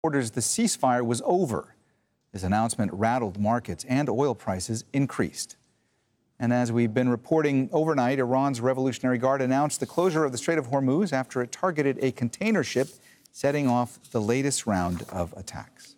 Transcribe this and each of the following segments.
orders the ceasefire was over. His announcement rattled markets and oil prices increased. And as we've been reporting overnight, Iran's Revolutionary Guard announced the closure of the Strait of Hormuz after it targeted a container ship, setting off the latest round of attacks.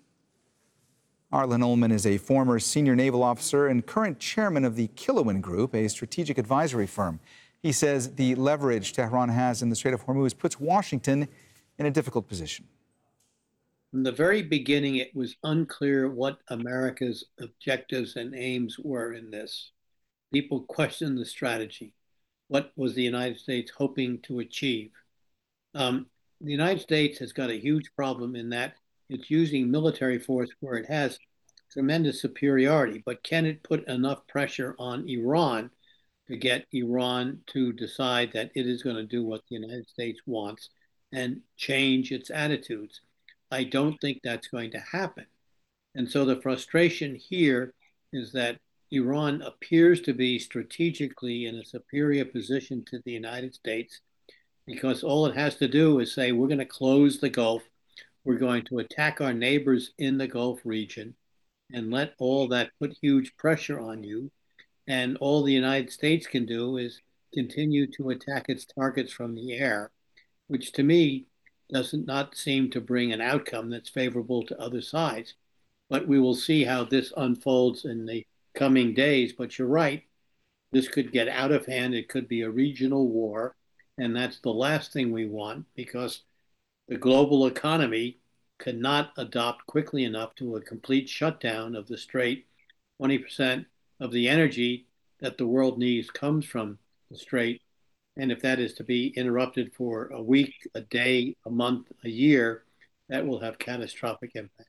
Arlen Ullman is a former senior naval officer and current chairman of the Kilowan Group, a strategic advisory firm. He says the leverage Tehran has in the Strait of Hormuz puts Washington in a difficult position. From the very beginning, it was unclear what America's objectives and aims were in this. People questioned the strategy. What was the United States hoping to achieve? The United States has got a huge problem in that it's using military force where it has tremendous superiority, but can it put enough pressure on Iran to get Iran to decide that it is going to do what the United States wants and change its attitudes? I don't think that's going to happen. And so the frustration here is that Iran appears to be strategically in a superior position to the United States because all it has to do is say, we're going to close the Gulf, we're going to attack our neighbors in the Gulf region, and let all that put huge pressure on you. And all the United States can do is continue to attack its targets from the air, which to me does not seem to bring an outcome that's favorable to other sides. But we will see how this unfolds in the coming days. But you're right, this could get out of hand. It could be a regional war. And that's the last thing we want because the global economy cannot adopt quickly enough to a complete shutdown of the Strait. 20% of the energy that the world needs comes from the Strait. And if that is to be interrupted for a week, a day, a month, a year, that will have catastrophic impact.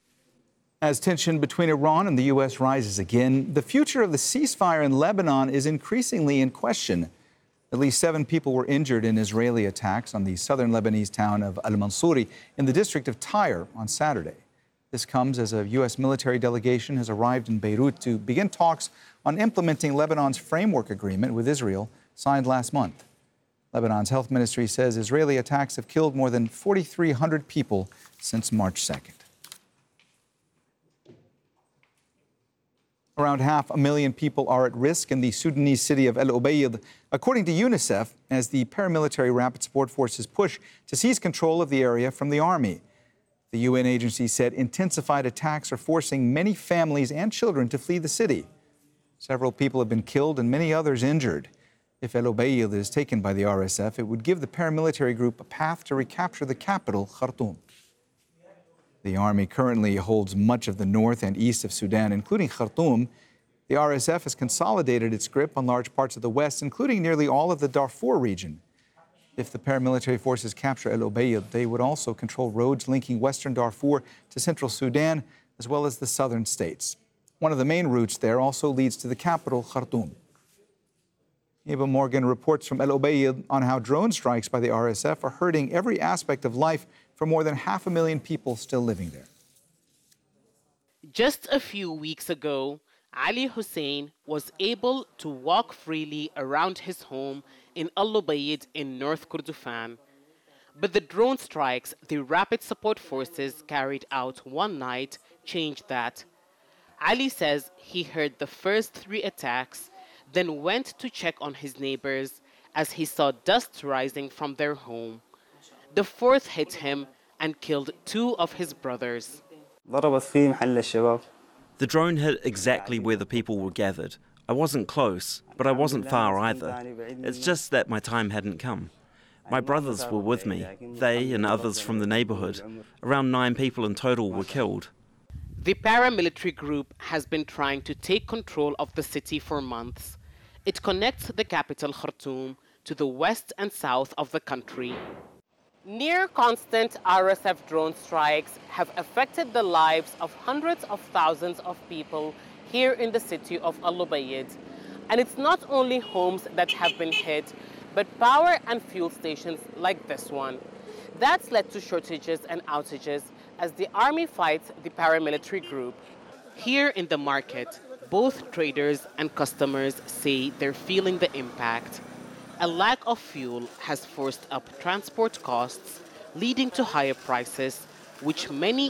As tension between Iran and the U.S. rises again, the future of the ceasefire in Lebanon is increasingly in question. At least 7 people were injured in Israeli attacks on the southern Lebanese town of Al-Mansouri in the district of Tyre on Saturday. This comes as a U.S. military delegation has arrived in Beirut to begin talks on implementing Lebanon's framework agreement with Israel signed last month. Lebanon's health ministry says Israeli attacks have killed more than 4,300 people since March 2nd. Around 500,000 people are at risk in the Sudanese city of El Ubaid, according to UNICEF, as the paramilitary rapid support forces push to seize control of the area from the army. The UN agency said intensified attacks are forcing many families and children to flee the city. Several people have been killed and many others injured. If El Ubaid is taken by the RSF, it would give the paramilitary group a path to recapture the capital, Khartoum. The army currently holds much of the north and east of Sudan, including Khartoum. The RSF has consolidated its grip on large parts of the west, including nearly all of the Darfur region. If the paramilitary forces capture El Ubaid, they would also control roads linking western Darfur to central Sudan, as well as the southern states. One of the main routes there also leads to the capital, Khartoum. Eva Morgan reports from El Ubaid on how drone strikes by the RSF are hurting every aspect of life for more than 500,000 people still living there. Just a few weeks ago, Ali Hussein was able to walk freely around his home in Al Ubaid in North Kordofan. But the drone strikes the rapid support forces carried out one night changed that. Ali says he heard the first 3 attacks, then went to check on his neighbors as he saw dust rising from their home. The 4th hit him and killed 2 of his brothers. The drone hit exactly where the people were gathered. I wasn't close, but I wasn't far either. It's just that my time hadn't come. My brothers were with me. They and others from the neighborhood. Around 9 people in total were killed. The paramilitary group has been trying to take control of the city for months. It connects the capital, Khartoum, to the west and south of the country. Near constant RSF drone strikes have affected the lives of hundreds of thousands of people here in the city of Al Ubaid. And it's not only homes that have been hit, but power and fuel stations like this one. That's led to shortages and outages as the army fights the paramilitary group. Here in the market, both traders and customers say they're feeling the impact. A lack of fuel has forced up transport costs, leading to higher prices, which many